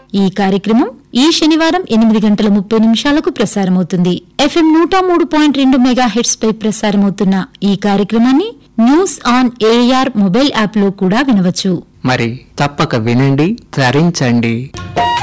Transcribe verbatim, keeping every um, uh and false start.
ఈ కార్యక్రమం ఈ శనివారం ఎనిమిది గంటల ముప్పై నిమిషాలకు ప్రసారమవుతుంది. ఎఫ్ఎం నూట మూడు పాయింట్ రెండు మెగా హెర్ట్జ్ పై ప్రసారమవుతున్న ఈ కార్యక్రమాన్ని news on AR mobile app లో కూడా వినవచ్చు. మరి తప్పక వినండి, తరించండి.